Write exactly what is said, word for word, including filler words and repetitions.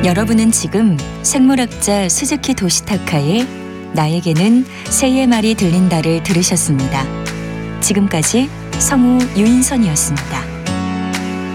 여러분은 지금 생물학자 스즈키 도시타카의 나에게는 새의 말이 들린다를 들으셨습니다. 지금까지 성우 유인선이었습니다.